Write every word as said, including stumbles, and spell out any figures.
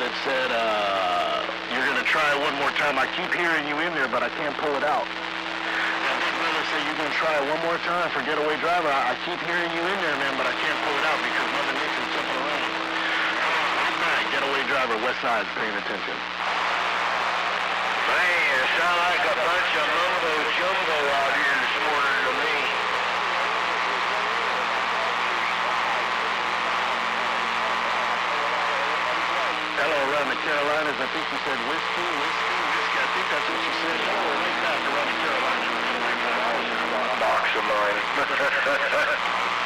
that said, uh, you're going to try it one more time. I keep hearing you in there, but I can't pull it out. And Big Brother said, you're going to try it one more time for Getaway Driver. I, I keep hearing you in there, man, but I can't pull it out because Mother Nature's jumping around. Good night, Getaway Driver, West Side's paying attention. Man, it sounds like a bunch of mumbo-jumbo out here this morning to me. Hello, around the Carolinas. I think she said whiskey, whiskey, whiskey. I think that's what she said. Hello, right back around the Carolinas. Box of mine.